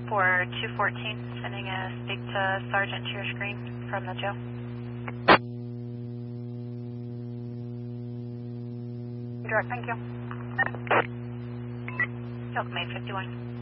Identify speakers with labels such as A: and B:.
A: for 214, sending a speak to Sergeant to your screen from the jail. Direct, thank you. Delta May 51.